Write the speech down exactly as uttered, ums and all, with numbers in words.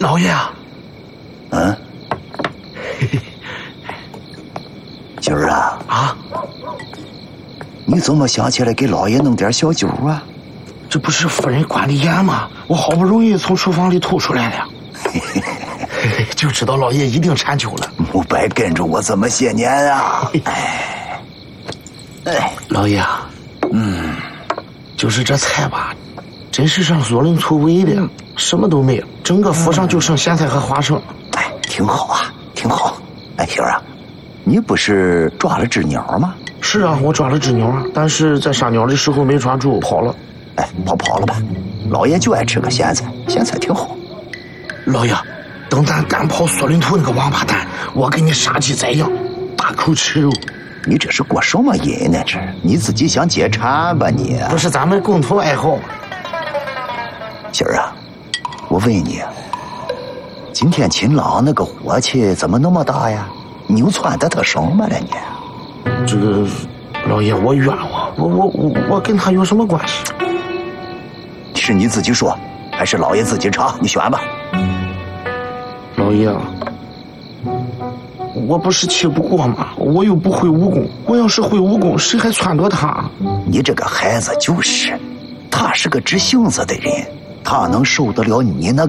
老爷啊， 嗯，今儿啊啊， 你怎么想起来给老爷弄点小酒啊？ 这不是夫人管的严吗？我好不容易从厨房里吐出来了，就知道老爷一定馋酒了。 不白跟着我这么些年啊！哎，哎， 老爷啊，嗯，就是这菜吧，真是上所论粗味的，什么都没了，整个府上就剩咸菜和花生。 哎，挺好啊，挺好。哎，星儿啊，你不是抓了只鸟吗？ 是啊，我抓了只鸟啊，但是在杀鸟的时候没抓住，跑了。 哎，跑跑了吧？老爷就爱吃个咸菜，咸菜挺好。 老爷，等咱赶跑索伦图那个王八蛋，我给你杀鸡宰羊，大口吃肉。 你这是过什么瘾呢？这你自己想解馋吧你？ 不是咱们共同爱好吗？ 星儿啊，我问你，今天秦朗那个火气怎么那么大呀？你又撺掇他什么了你？ 这个老爷，我冤枉，我我我我跟他有什么关系？ 是你自己说，还是老爷自己查？你选吧。 老爷，我不是气不过吗？我又不会武功，我要是会武功，谁还撺掇他？ 你这个孩子就是，他是个直性子的人，他能受得了你那